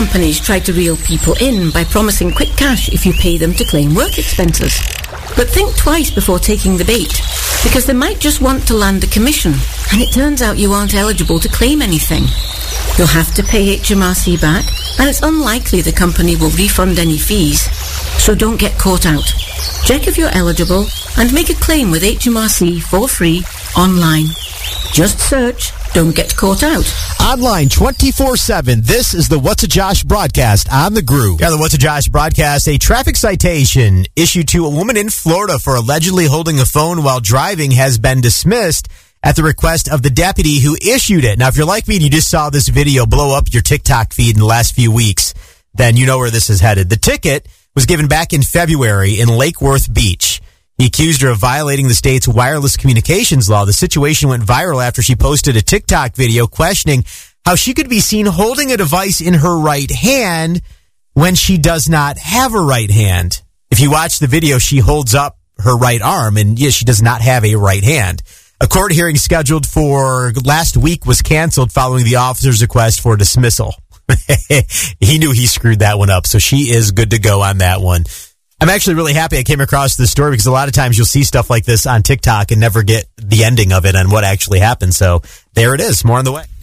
companies try to reel people in by promising quick cash if you pay them to claim work expenses. But think twice before taking the bait, because they might just want to land a commission, and it turns out you aren't eligible to claim anything. You'll have to pay HMRC back, and it's unlikely the company will refund any fees. So don't get caught out. Check if you're eligible and make a claim with HMRC for free online. Just search Don't Get Caught Out. Online 24/7. This is the What's a Josh broadcast on the Groove. Yeah, the What's a Josh broadcast. A traffic citation issued to a woman in Florida for allegedly holding a phone while driving has been dismissed at the request of the deputy who issued it. Now, if you're like me and you just saw this video blow up your TikTok feed in the last few weeks, then you know where this is headed. The ticket was given back in February in Lake Worth Beach. He accused her of violating the state's wireless communications law. The situation went viral after she posted a TikTok video questioning how she could be seen holding a device in her right hand when she does not have a right hand. If you watch the video, she holds up her right arm, and yes, she does not have a right hand. A court hearing scheduled for last week was canceled following the officer's request for dismissal. He knew he screwed that one up, so she is good to go on that one. I'm actually really happy I came across this story because a lot of times you'll see stuff like this on TikTok and never get the ending of it and what actually happened. So there it is. More on the way.